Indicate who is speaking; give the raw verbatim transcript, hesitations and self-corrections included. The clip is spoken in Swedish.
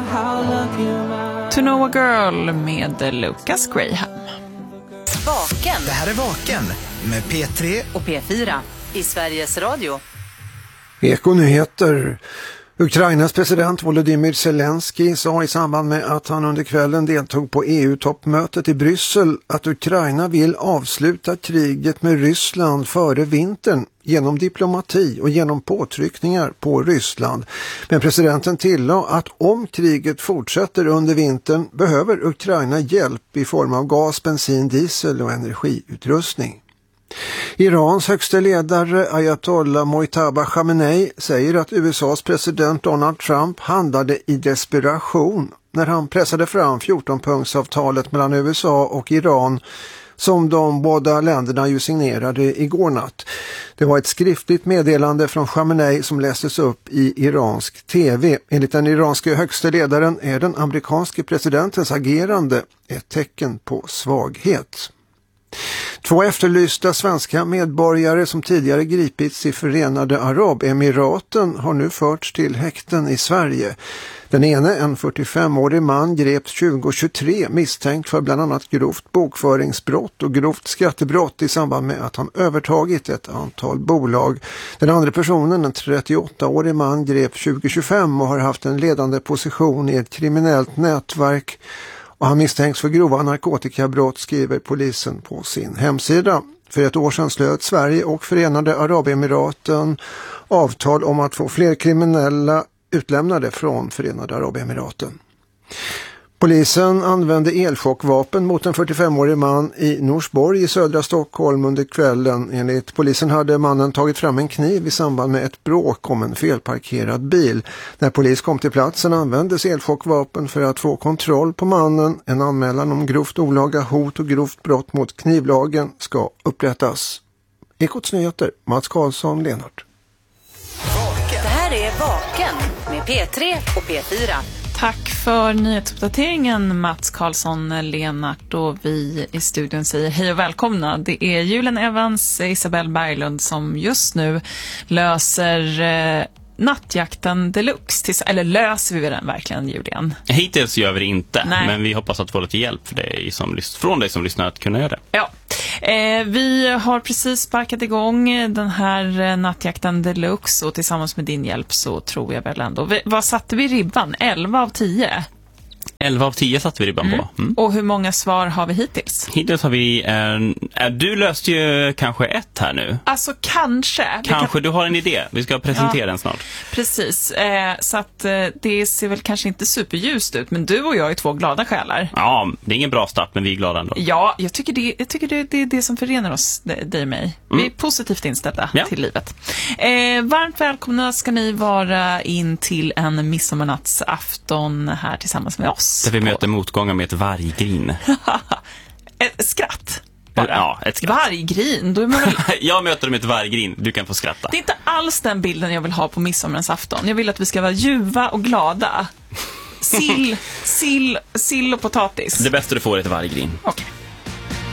Speaker 1: To Know a Girl med Lucas Graham.
Speaker 2: Vaken.
Speaker 3: Det här är Vaken med P tre
Speaker 2: och P fyra i Sveriges Radio.
Speaker 4: Ekonyheter. Ukrainas president Volodymyr Zelensky sa i samband med att han under kvällen deltog på E U-toppmötet i Bryssel att Ukraina vill avsluta kriget med Ryssland före vintern genom diplomati och genom påtryckningar på Ryssland. Men presidenten tillade att om kriget fortsätter under vintern behöver Ukraina hjälp i form av gas, bensin, diesel och energiutrustning. Irans högsta ledare Ayatollah Mojtaba Khamenei säger att U S A:s president Donald Trump handlade i desperation när han pressade fram fjorton-punktsavtalet mellan U S A och Iran som de båda länderna ju signerade igår natt. Det var ett skriftligt meddelande från Khamenei som lästes upp i iransk tv. Enligt den iranske högsta ledaren är den amerikanske presidentens agerande ett tecken på svaghet. Två efterlysta svenska medborgare som tidigare gripits i Förenade Arabemiraten har nu förts till häkten i Sverige. Den ene, en fyrtiofemårig man, greps tjugo-tjugotre misstänkt för bland annat grovt bokföringsbrott och grovt skattebrott i samband med att han övertagit ett antal bolag. Den andra personen, en trettioåttaårig man, greps tjugo-tjugofem och har haft en ledande position i ett kriminellt nätverk. Och han misstänks för grova narkotikabrott, skriver polisen på sin hemsida. För ett år sedan slöt Sverige och Förenade Arabemiraten avtal om att få fler kriminella utlämnade från Förenade Arabemiraten. Polisen använde elchockvapen mot en fyrtiofemårig man i Norsborg i södra Stockholm under kvällen. Enligt polisen hade mannen tagit fram en kniv i samband med ett bråk om en felparkerad bil. När polis kom till platsen användes elchockvapen för att få kontroll på mannen. En anmälan om grovt olaga hot och grovt brott mot knivlagen ska upprättas. Ekots nyheter, Mats Karlsson, Lenart.
Speaker 2: Det här är Vaken med P tre och P fyra.
Speaker 1: Tack för nyhetsuppdateringen, Mats Karlsson, Lenart, och vi i studion säger hej och välkomna. Det är Julen Evans, Isabel Berglund som just nu löser eh, nattjakten deluxe. Till, eller löser vi den verkligen, Julian?
Speaker 5: Hittills gör vi det inte,
Speaker 1: Nej.
Speaker 5: Men vi hoppas att få lite hjälp för dig som, från dig som lyssnar att kunna göra det.
Speaker 1: Ja. Eh, vi har precis sparkat igång den här nattjakten deluxe och tillsammans med din hjälp så tror jag väl ändå. Vi, vad satte vi ribban? elva av tio?
Speaker 5: elva av tio satte vi ribban
Speaker 1: mm.
Speaker 5: på. Mm.
Speaker 1: Och hur många svar har vi hittills?
Speaker 5: Hittills har vi en... Äh, du löste ju kanske ett här nu.
Speaker 1: Alltså kanske.
Speaker 5: Kanske,
Speaker 1: kan...
Speaker 5: du har en idé. Vi ska presentera
Speaker 1: ja,
Speaker 5: den snart.
Speaker 1: Precis. Eh, så att eh, det ser väl kanske inte superljust ut. Men du och jag är två glada själar.
Speaker 5: Ja, det är ingen bra start, men vi är glada ändå.
Speaker 1: Ja, jag tycker det, jag tycker det, det är det som förenar oss, dig och mig. Mm. Vi är positivt inställda ja. till livet. Eh, varmt välkomna ska ni vara in till en midsommarnattsafton här tillsammans med oss.
Speaker 5: Där vi möter motgångar med ett varggrin.
Speaker 1: ett skratt. Bara.
Speaker 5: Ja, ett skratt.
Speaker 1: Varggrin, då är man väl...
Speaker 5: Jag möter dem med ett varggrin, du kan få skratta.
Speaker 1: Det är inte alls den bilden jag vill ha på midsommarens afton. Jag vill att vi ska vara ljuva och glada. Sill, sill, sill och potatis.
Speaker 5: Det bästa du får är ett varggrin.
Speaker 1: Okej. Okay.